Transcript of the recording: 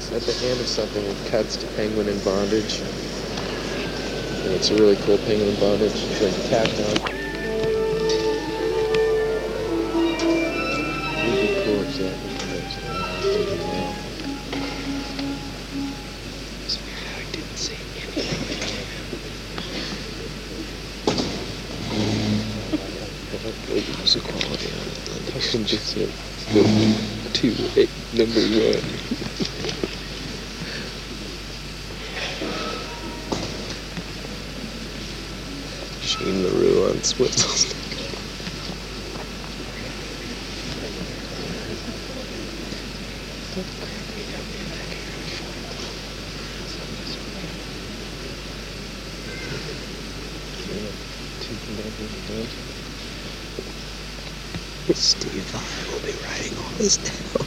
at the end of something, it cuts to Penguin in bondage. And it's a really cool Penguin in bondage. It's like tacked on. It would be cool if that was It's weird how he didn't say anything. Music quality on it. How come just hit number 1? Shane LaRue on Swizzles. Steve Vai will be writing all this down.